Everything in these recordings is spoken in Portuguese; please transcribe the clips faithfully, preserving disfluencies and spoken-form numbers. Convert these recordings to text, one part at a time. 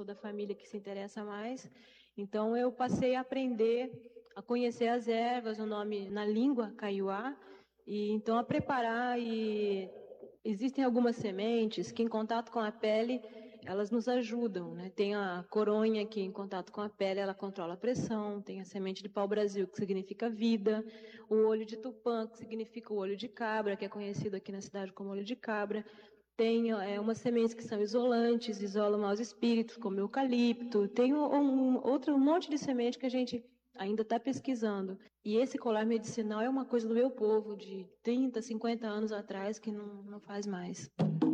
sou da família que se interessa mais. Então eu passei a aprender, a conhecer as ervas, o nome na língua caiuá, e então a preparar. E existem algumas sementes que em contato com a pele elas nos ajudam, né? Tem a coronha que em contato com a pele ela controla a pressão, tem a semente de pau-brasil que significa vida, o olho de tupã que significa o olho de cabra, que é conhecido aqui na cidade como olho de cabra. Tem é, umas sementes que são isolantes, isolam maus espíritos, como eucalipto. Tem um, um, outro um monte de semente que a gente ainda está pesquisando. E esse colar medicinal é uma coisa do meu povo, de trinta, cinquenta anos atrás, que não, não faz mais.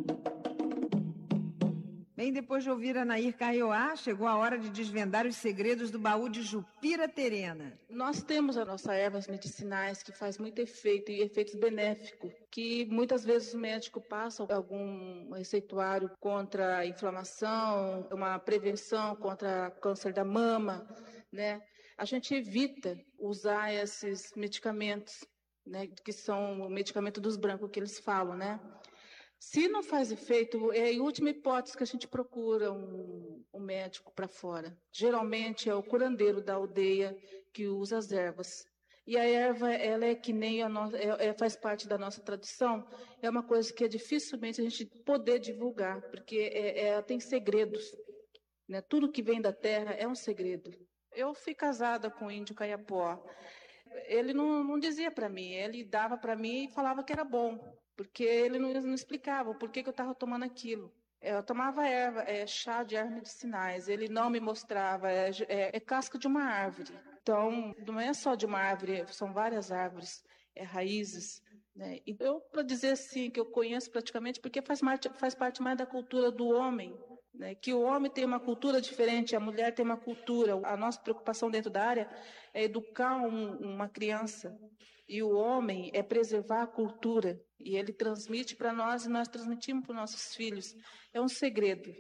Bem, depois de ouvir a Nair Caiuá, chegou a hora de desvendar os segredos do baú de Jupira Terena. Nós temos as nossas ervas medicinais que faz muito efeito e efeitos benéficos, que muitas vezes o médico passa algum receituário contra a inflamação, uma prevenção contra câncer da mama, né? A gente evita usar esses medicamentos, né, que são o medicamento dos brancos que eles falam, né? Se não faz efeito, é em última hipótese que a gente procura um, um médico para fora. Geralmente é o curandeiro da aldeia que usa as ervas. E a erva, ela é que nem a nossa, é, é, faz parte da nossa tradição, é uma coisa que é dificilmente a gente poder divulgar, porque é, é, tem segredos, né? Tudo que vem da terra é um segredo. Eu fui casada com o índio Caiapó. Ele não, não dizia para mim, ele dava para mim e falava que era bom. Porque ele não, não explicava por que, que eu estava tomando aquilo. Eu tomava erva, é, chá de ervas medicinais, ele não me mostrava, é, é, é casca de uma árvore. Então, não é só de uma árvore, são várias árvores, é raízes. Né? E eu, para dizer assim, que eu conheço praticamente, porque faz, faz parte mais da cultura do homem, né? Que o homem tem uma cultura diferente, a mulher tem uma cultura. A nossa preocupação dentro da área é educar um, uma criança, e o homem é preservar a cultura, e ele transmite para nós e nós transmitimos para os nossos filhos. É um segredo.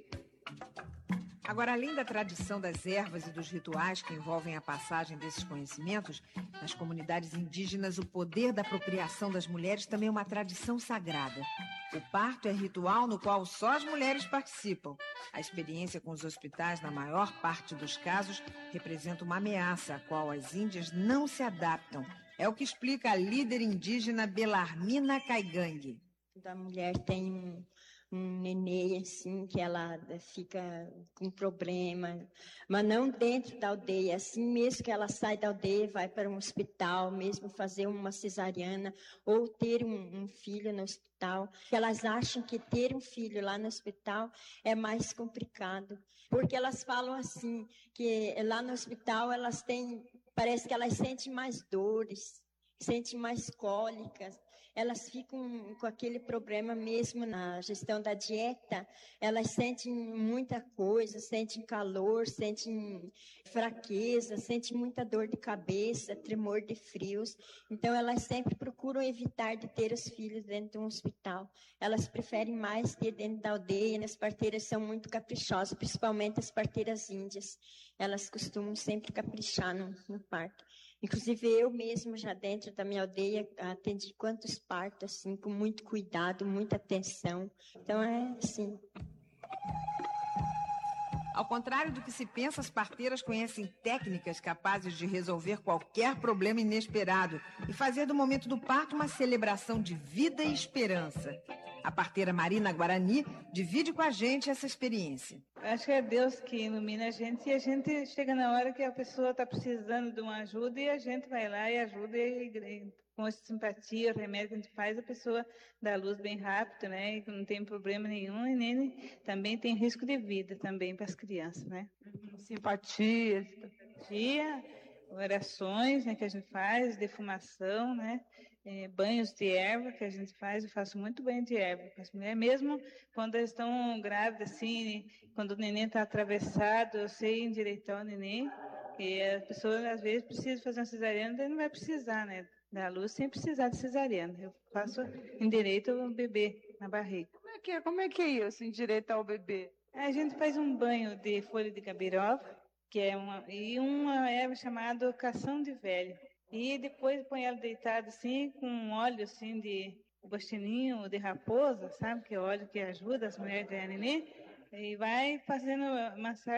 Agora, além da tradição das ervas e dos rituais que envolvem a passagem desses conhecimentos, nas comunidades indígenas o poder da procriação das mulheres também é uma tradição sagrada. O parto é ritual no qual só as mulheres participam. A experiência com os hospitais, na maior parte dos casos, representa uma ameaça a qual as índias não se adaptam. É o que explica a líder indígena Belarmina Caigangue. A mulher tem um, um nenê, assim, que ela fica com problema, mas não dentro da aldeia, assim mesmo que ela sai da aldeia, vai para um hospital, mesmo fazer uma cesariana, ou ter um, um filho no hospital, elas acham que ter um filho lá no hospital é mais complicado, porque elas falam assim, que lá no hospital elas têm, parece que elas sentem mais dores, sentem mais cólicas, elas ficam com aquele problema mesmo na gestão da dieta, elas sentem muita coisa, sentem calor, sentem fraqueza, sentem muita dor de cabeça, tremor de frios, então elas sempre procuram evitar de ter os filhos dentro de um hospital, elas preferem mais ter dentro da aldeia, e as parteiras são muito caprichosas, principalmente as parteiras índias, elas costumam sempre caprichar no, no parto. Inclusive eu mesmo já dentro da minha aldeia atendi quantos partos, assim, com muito cuidado, muita atenção. Então é assim. Ao contrário do que se pensa, as parteiras conhecem técnicas capazes de resolver qualquer problema inesperado e fazer do momento do parto uma celebração de vida e esperança. A parteira Marina Guarani divide com a gente essa experiência. Acho que é Deus que ilumina a gente e a gente chega na hora que a pessoa está precisando de uma ajuda e a gente vai lá e ajuda e, e com essa simpatia, o remédio que a gente faz, a pessoa dá luz bem rápido, né? E não tem problema nenhum e nem também tem risco de vida também para as crianças, né? Simpatia. Simpatia, orações, né, que a gente faz, defumação, né? É, banhos de erva que a gente faz, eu faço muito banho de erva com as mulheres, mesmo quando elas estão grávidas, assim, quando o neném está atravessado, eu sei endireitar o neném, e a pessoa às vezes precisa fazer uma cesariana, daí não vai precisar, né? Da luz sem precisar de cesariana. Eu faço endireito o bebê na barriga. Como é que é, Como é, que é isso, endireitar o bebê? A gente faz um banho de folha de gabirova, que é uma, e uma erva chamada cação de velho. E depois põe ela deitada assim, com um óleo assim de gostininho de raposa, sabe? Que é óleo que ajuda as mulheres a ganhar neném. E vai fazendo massagem